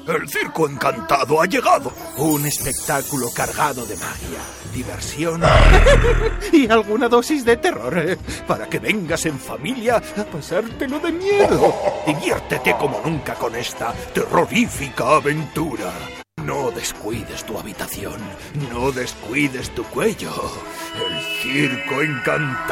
El circo encantado ha llegado. Un espectáculo cargado de magia, diversión y alguna dosis de terror. Para que vengas en familia a pasártelo de miedo. Diviértete como nunca con esta terrorífica aventura. No descuides tu habitación. No descuides tu cuello. El circo encantado